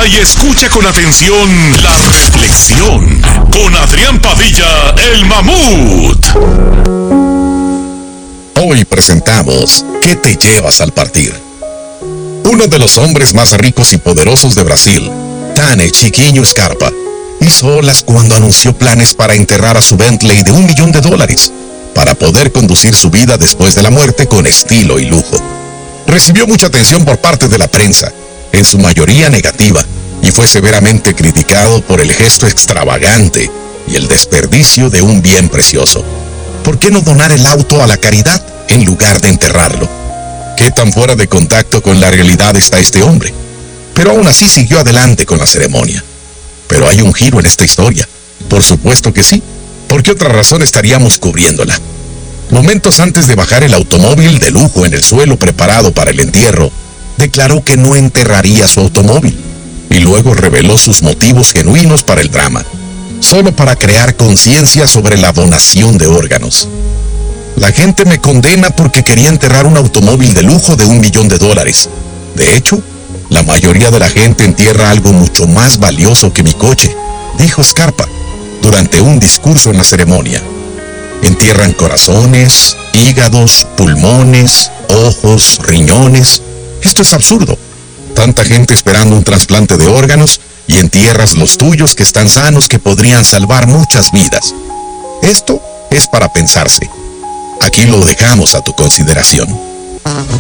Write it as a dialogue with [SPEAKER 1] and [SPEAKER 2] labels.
[SPEAKER 1] y escucha con atención la reflexión con Adrián Padilla, el Mamut.
[SPEAKER 2] Hoy presentamos ¿Qué te llevas al partir? Uno de los hombres más ricos y poderosos de Brasil, Tane Chiquinho Scarpa, hizo olas cuando anunció planes para enterrar a su Bentley de $1 millón para poder conducir su vida después de la muerte con estilo y lujo. Recibió mucha atención por parte de la prensa, en su mayoría negativa, y fue severamente criticado por el gesto extravagante y el desperdicio de un bien precioso. ¿Por qué no donar el auto a la caridad en lugar de enterrarlo? ¿Qué tan fuera de contacto con la realidad está este hombre? Pero aún así siguió adelante con la ceremonia. Pero hay un giro en esta historia. Por supuesto que sí. ¿Por qué otra razón estaríamos cubriéndola? Momentos antes de bajar el automóvil de lujo en el suelo preparado para el entierro, declaró que no enterraría su automóvil y luego reveló sus motivos genuinos para el drama, solo para crear conciencia sobre la donación de órganos. La gente me condena porque quería enterrar un automóvil de lujo de $1 millón. De hecho, la mayoría de la gente entierra algo mucho más valioso que mi coche, dijo Scarpa durante un discurso en la ceremonia. Entierran corazones, hígados, pulmones, ojos, riñones. Esto es absurdo. Tanta gente esperando un trasplante de órganos y entierras los tuyos que están sanos, que podrían salvar muchas vidas. Esto es para pensarse. Aquí lo dejamos a tu consideración.